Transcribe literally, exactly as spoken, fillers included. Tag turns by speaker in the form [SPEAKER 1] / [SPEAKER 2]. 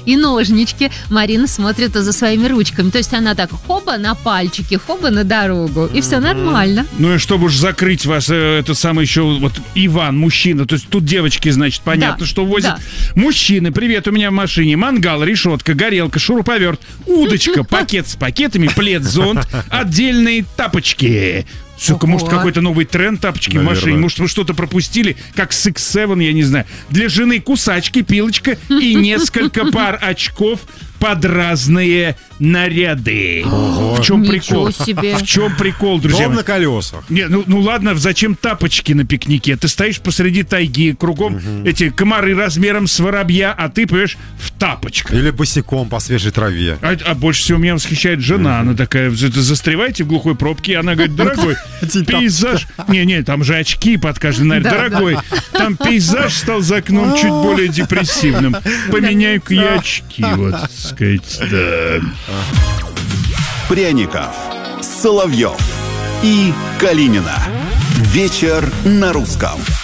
[SPEAKER 1] и ножнички. Марина смотрит за своими ручками. То есть она так хоба на пальчики, хоба на дорогу. И все нормально.
[SPEAKER 2] Ну и чтобы уж закрыть вас, это самое еще, вот Иван, мужчина. То есть тут девочки, значит, понятно,
[SPEAKER 1] Да,
[SPEAKER 2] что возят.
[SPEAKER 1] да.
[SPEAKER 2] Мужчины, привет, у меня в машине мангал, решетка, горелка, шуруповерт, удочка, пакет с пакетами, плед, зонт, отдельные тапочки. Сука, может,
[SPEAKER 1] Ого.
[SPEAKER 2] какой-то новый тренд тапочки в
[SPEAKER 3] Наверное.
[SPEAKER 2] машине? Может, вы что-то пропустили, как с икс семь, я не знаю. Для жены кусачки, пилочка и несколько пар очков под разные наряды. В чем
[SPEAKER 1] Ничего
[SPEAKER 2] прикол?
[SPEAKER 1] себе.
[SPEAKER 2] В чем прикол, друзья
[SPEAKER 3] Дом
[SPEAKER 2] мои?
[SPEAKER 3] на колесах.
[SPEAKER 2] Не, ну, ну ладно, зачем тапочки на пикнике? Ты стоишь посреди тайги, кругом эти комары размером с воробья, а ты, понимаешь, в тапочках.
[SPEAKER 3] Или босиком по свежей траве.
[SPEAKER 2] А, а больше всего меня восхищает жена. Она такая, «За- застревайте в глухой пробке. И она говорит, дорогой, пейзаж... Не-не, там же очки под каждый наряд.
[SPEAKER 1] Да,
[SPEAKER 2] Дорогой, там пейзаж стал за окном чуть более депрессивным. Поменяю-ка я очки, вот, так сказать, да.
[SPEAKER 4] Пряников, Соловьев и Калинина. Вечер на русском.